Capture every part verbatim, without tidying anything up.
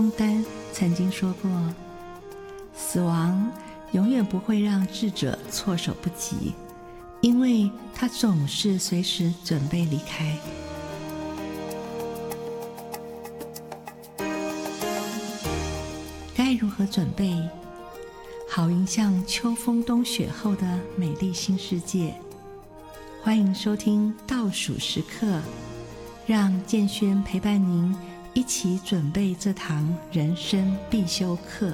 丹曾经说过，死亡永远不会让智者措手不及，因为他总是随时准备离开。该如何准备，好迎向秋风冬雪后的美丽新世界？欢迎收听倒数时刻，让建轩陪伴您一起准备这堂人生必修课。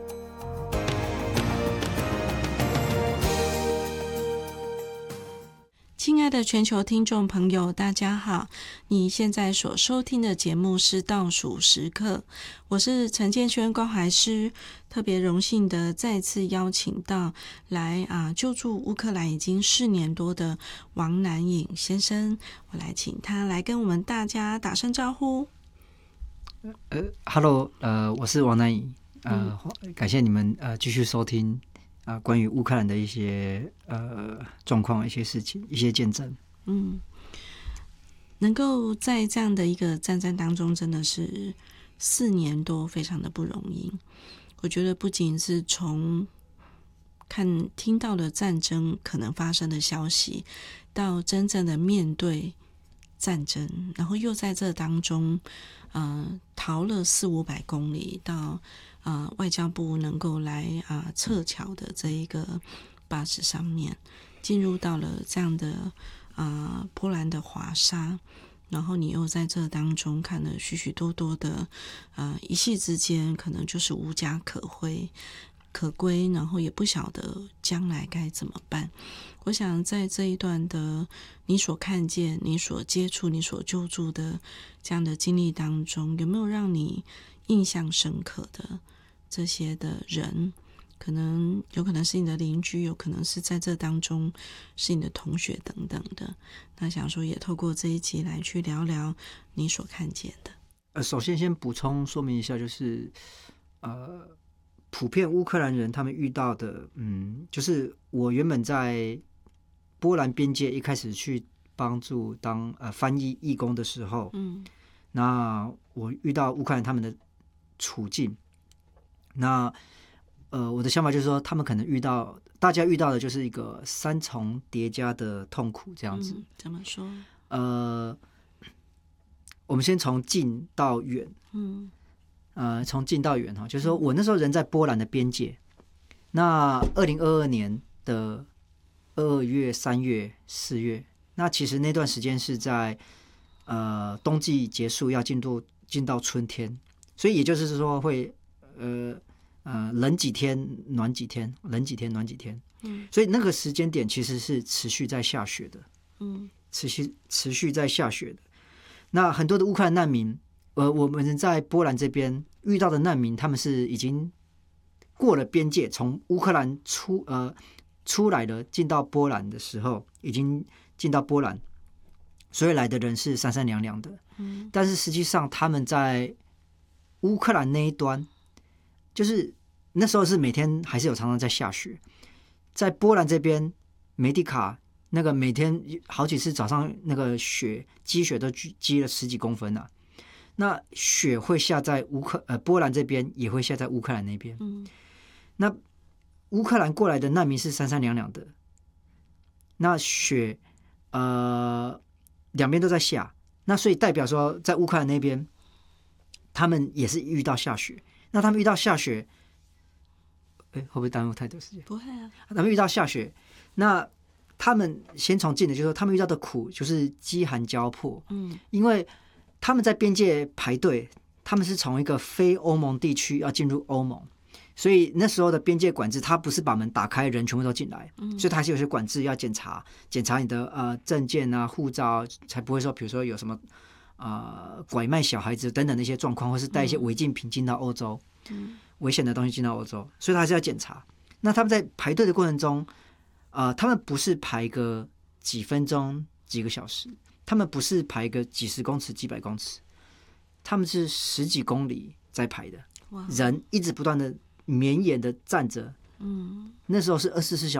亲爱的全球听众朋友，大家好，你现在所收听的节目是倒数时刻，我是陈建轩关怀师，特别荣幸的再次邀请到来啊救助乌克兰已经四年多的王南颖先生，我来请他来跟我们大家打声招呼。 呃 ，Hello， 呃，我是王南颖，呃， 嗯、 感谢你们呃继续收听啊、呃、关于乌克兰的一些呃状况、一些事情、一些见证。 嗯，能够在这样的一个战争当中，真的是四年多，非常的不容易。我觉得不仅是从看听到了战争可能发生的消息，到真正的面对战争，然后又在这当中呃逃了四五百公里到呃外交部能够来啊、呃、撤侨的这一个巴士上面，进入到了这样的啊、呃、波兰的华沙，然后你又在这当中看了许许多多的呃一夕之间可能就是无家可归可归，然后也不晓得将来该怎么办。我想在这一段的你所看见、你所接触、你所救助的这样的经历当中，有没有让你印象深刻的这些的人？可能有可能是你的邻居，有可能是在这当中是你的同学等等的。那想说也透过这一集来去聊聊你所看见的。 呃，首先先补充说明一下，就是呃，普遍乌克兰人他们遇到的，嗯，就是我原本在波兰边界一开始去帮助当呃翻译义工的时候， 嗯， 那我遇到乌克兰他们的处境，那呃我的想法就是说，他们可能遇到大家遇到的就是一个三重叠加的痛苦这样子。 嗯、怎么说？ 呃，我们先从近到远， 嗯， 呃，从近到远哈，就是说我那时候人在波兰的边界，那二零二二年的二月、三月、四月，那其实那段时间是在呃冬季结束，要进入进到春天，所以也就是说会呃呃冷几天，暖几天，冷几天，暖几天， 嗯， 所以那个时间点其实是持续在下雪的， 嗯， 持续持续在下雪的。那很多的乌克兰难民，呃，我们在波兰这边遇到的难民，他们是已经过了边界，从乌克兰出呃出来了，进到波兰的时候，已经进到波兰，所以来的人是三三两两的。 嗯， 但是实际上他们在乌克兰那一端，就是那时候是每天还是有常常在下雪，在波兰这边梅迪卡。那个每天好几次早上那个雪积雪都积了十几公分啊，那雪会下在乌克呃波兰这边，也会下在乌克兰那边。 嗯， 那乌克兰过来的难民是三三两两的，那雪呃两边都在下，那所以代表说在乌克兰那边，他们也是遇到下雪。那他们遇到下雪，哎，会不会耽误太多时间？ 不会啊。 他们遇到下雪，那他们先从近的，就是说他们遇到的苦就是饥寒交迫， 嗯， 因为他们在边界排队，他们是从一个非欧盟地区要进入欧盟，所以那时候的边界管制，他不是把门打开，人全部都进来， 嗯， 所以他还是有些管制要检查，检查你的呃证件啊、护照，才不会说，比如说有什么呃拐卖小孩子等等的一些状况，或是带一些违禁品进到欧洲， 嗯， 危险的东西进到欧洲，所以他还是要检查。那他们在排队的过程中，呃，他们不是排个几分钟、几个小时，他们不是排个几十公尺、几百公尺，他们是十几公里在排的，人一直不断的绵延的站着， 嗯， 那时候是二十四小时。